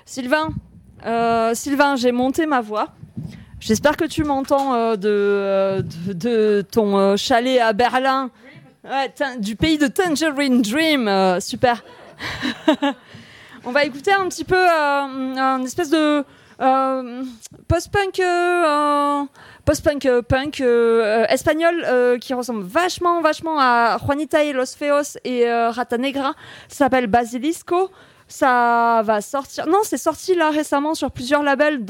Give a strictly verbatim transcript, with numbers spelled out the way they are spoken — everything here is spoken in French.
Sylvain, euh, Sylvain, j'ai monté ma voix. J'espère que tu m'entends euh, de, de, de ton euh, chalet à Berlin, ouais, t- du pays de Tangerine Dream. Euh, super. On va écouter un petit peu euh, un espèce de euh, post-punk, euh, post-punk euh, punk euh, espagnol euh, qui ressemble vachement, vachement à Juanita y los Feos et euh, Rata Negra. Ça s'appelle Basilisco. Ça va sortir. Non, c'est sorti là récemment sur plusieurs labels.